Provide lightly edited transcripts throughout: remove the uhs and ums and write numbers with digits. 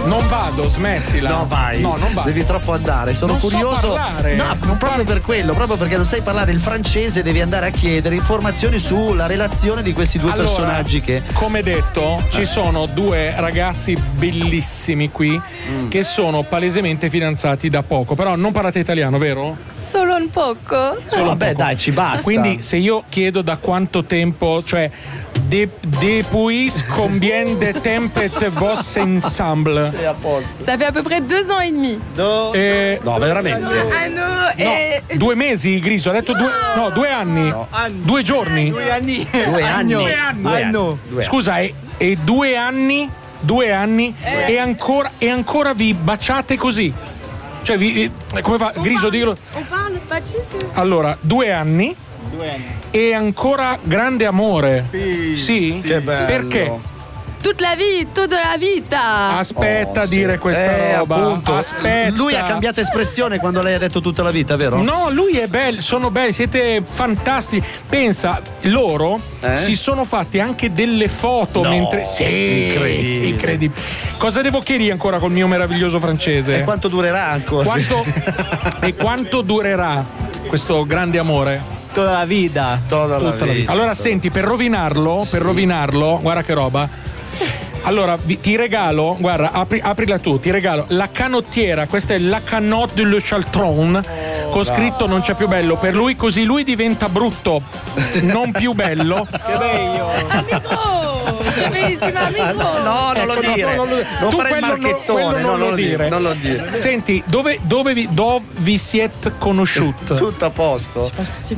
Non vado, smettila. No, vai. No, non vado. Devi troppo andare. Sono non curioso. So parlare. No, proprio per quello, proprio perché non sai parlare il francese, devi andare a chiedere informazioni sulla relazione di questi due personaggi che. Come detto, ci sono due ragazzi bellissimi qui che sono palesemente fidanzati da poco. Però non parlate italiano, vero? Solo un poco. Vabbè, dai, ci basta. Quindi se io chiedo da quanto tempo, cioè depuis combien de temps vos ensemble? Sei a posto. Ça fait à peu près 2 ans et demi. No, veramente. Anno e... 2 mesi, Griso, ha detto 2 anni. No. 2 giorni. 2 anni. 2 anni. Due anni. Scusa, e 2 anni? 2 anni e ancora vi baciate così? Cioè come fa? Griso, dillo. On parle pas de Allora, 2 anni e ancora grande amore. Sì? Che bello. Perché? Tutta la vita. Aspetta a dire questa roba. Appunto. Aspetta. Lui ha cambiato espressione quando lei ha detto tutta la vita, vero? No, lui è bello, sono belli, siete fantastici. Pensa, loro si sono fatti anche delle foto mentre. Sì, incredibile. Cosa devo chiedere ancora col mio meraviglioso francese? E quanto durerà ancora? Quanto durerà questo grande amore? Tutta la vita. Tutta la vita. Allora, senti, per rovinarlo, guarda che roba. Allora, ti regalo, guarda, aprila tu, ti regalo la canottiera, questa è la canotte de Le Chaltron, con scritto non c'è più bello, per lui così lui diventa brutto, non più bello. Che bello. Amico! Bellissimo amico! No, non lo dire. Non fare il marchettone, non lo dire. Non lo dire. Senti, dove vi siete conosciuti? Tutto a posto.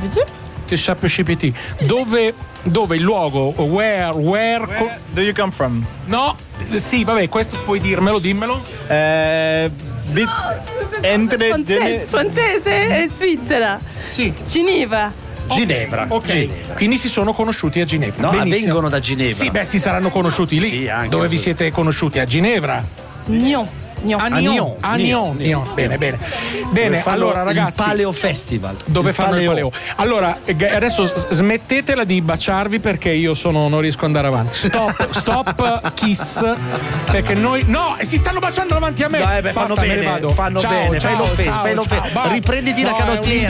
Dove il luogo? Where Do you come from? No, sì, vabbè, questo puoi dimmelo. Francese e Svizzera. Sì. Ginevra. Ginevra. Ok. Ginevra. Quindi si sono conosciuti a Ginevra. No, Benissimo. vengono da Ginevra. Sì, beh, si saranno conosciuti lì. Sì, anche Dove vi così. siete conosciuti? A Ginevra? Nyon. A Nyon. Bene. Bene, allora ragazzi. Il Paleo Festival. Dove fanno il paleo? Allora, adesso smettetela di baciarvi perché io non riesco ad andare avanti. Stop kiss. Perché noi. No, si stanno baciando davanti a me. Dai, beh, fanno Basta, me ne bene. vado. Fanno Ciao, bene. ciao, Fai ciao, l'offesa. ciao, bye. Riprenditi la No, canottiera.